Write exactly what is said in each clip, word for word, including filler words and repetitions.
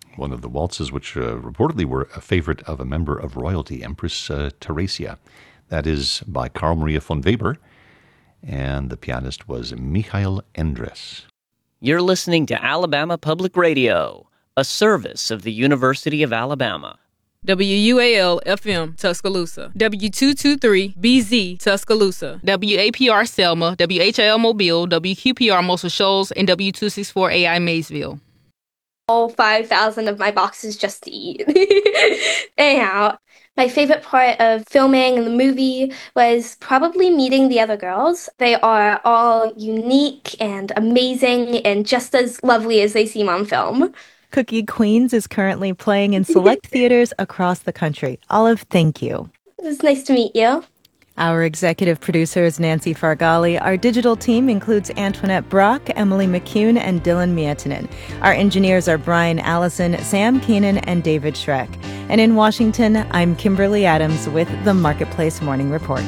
one of the waltzes which uh, reportedly were a favorite of a member of royalty, Empress uh, Theresia. That is by Carl Maria von Weber, and the pianist was Michael Endres. You're listening to Alabama Public Radio, a service of the University of Alabama. W U A L F M Tuscaloosa, W two twenty-three B Z Tuscaloosa, W A P R Selma, W H I L Mobile, W Q P R Muscle Shoals, and W two sixty-four A I Maysville. All five thousand of my boxes just to eat. Anyhow, my favorite part of filming the movie was probably meeting the other girls. They are all unique and amazing and just as lovely as they seem on film. Cookie Queens is currently playing in select theaters across the country. Olive, thank you. It was nice to meet you. Our executive producer is Nancy Fargali. Our digital team includes Antoinette Brock, Emily McCune, and Dylan Mietinen. Our engineers are Brian Allison, Sam Keenan, and David Schreck. And in Washington, I'm Kimberly Adams with the Marketplace Morning Report.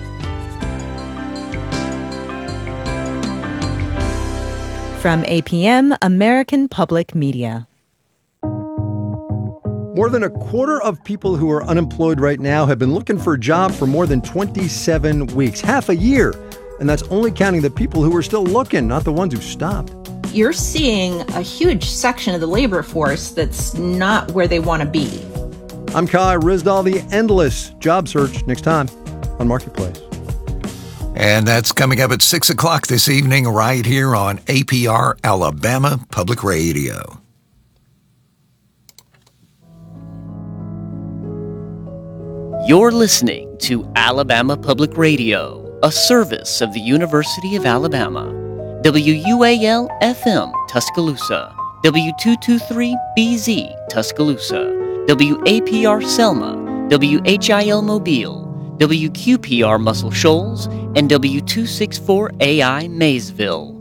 From A P M, American Public Media. More than a quarter of people who are unemployed right now have been looking for a job for more than twenty-seven weeks, half a year. And that's only counting the people who are still looking, not the ones who stopped. You're seeing a huge section of the labor force that's not where they want to be. I'm Kai Rizdal, the endless job search, next time on Marketplace. And that's coming up at six o'clock this evening right here on A P R Alabama Public Radio. You're listening to Alabama Public Radio, a service of the University of Alabama. W U A L F M Tuscaloosa, W two twenty-three B Z Tuscaloosa, W A P R Selma, W H I L Mobile, W Q P R Muscle Shoals, and W two sixty-four A I Maysville.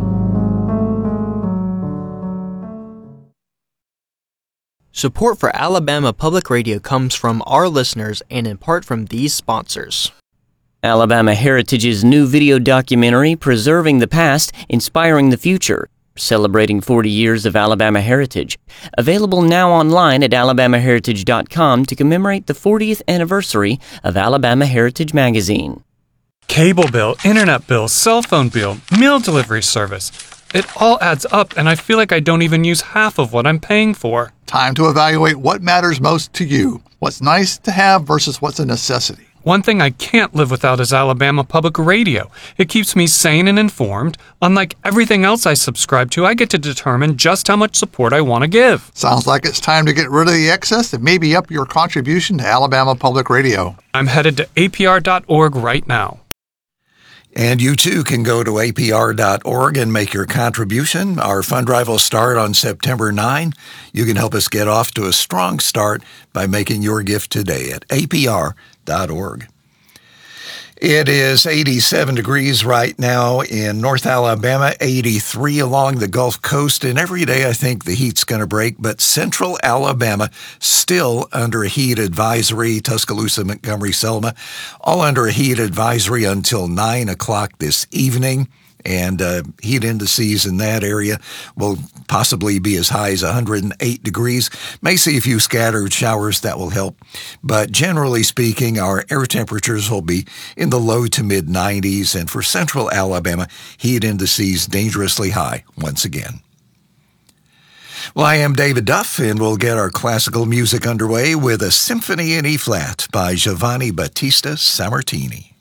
Support for Alabama Public Radio comes from our listeners and in part from these sponsors. Alabama Heritage's new video documentary, Preserving the Past, Inspiring the Future, celebrating forty years of Alabama heritage. Available now online at alabama heritage dot com to commemorate the fortieth anniversary of Alabama Heritage Magazine. Cable bill, internet bill, cell phone bill, meal delivery service. It all adds up, and I feel like I don't even use half of what I'm paying for. Time to evaluate what matters most to you. What's nice to have versus what's a necessity. One thing I can't live without is Alabama Public Radio. It keeps me sane and informed. Unlike everything else I subscribe to, I get to determine just how much support I want to give. Sounds like it's time to get rid of the excess and maybe up your contribution to Alabama Public Radio. I'm headed to A P R dot org right now. And you too can go to A P R dot org and make your contribution. Our fund drive will start on September ninth. You can help us get off to a strong start by making your gift today at A P R dot org. It is eighty-seven degrees right now in North Alabama, eighty-three along the Gulf Coast, and every day I think the heat's going to break, but Central Alabama still under a heat advisory, Tuscaloosa, Montgomery, Selma, all under a heat advisory until nine o'clock this evening. And uh, heat indices in that area will possibly be as high as one hundred eight degrees. May see a few scattered showers that will help. But generally speaking, our air temperatures will be in the low to mid nineties. And for central Alabama, heat indices dangerously high once again. Well, I am David Duff, and we'll get our classical music underway with a Symphony in E-flat by Giovanni Battista Sammartini.